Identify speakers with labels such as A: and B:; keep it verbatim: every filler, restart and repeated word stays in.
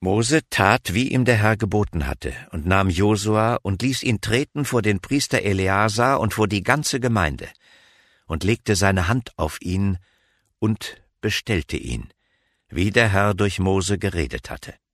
A: Mose tat, wie ihm der Herr geboten hatte, und nahm Josua und ließ ihn treten vor den Priester Eleazar und vor die ganze Gemeinde, und legte seine Hand auf ihn und bestellte ihn, wie der Herr durch Mose geredet hatte.